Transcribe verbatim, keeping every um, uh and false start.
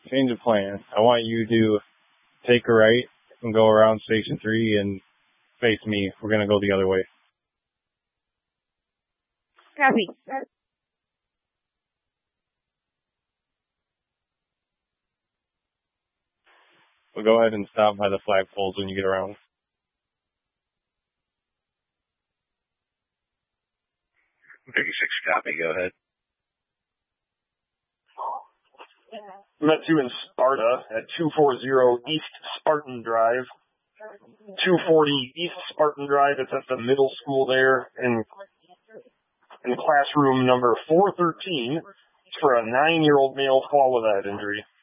change of plan. I want you to take a right and go around Station three and face me. We're going to go the other way. Copy. We'll go ahead and stop by the flagpoles when you get around. thirty-six, copy. Go ahead. Met you in Sparta at two forty East Spartan Drive. two forty East Spartan Drive. It's at the middle school there in, in classroom number four thirteen. It's for a nine-year-old male fall with that injury.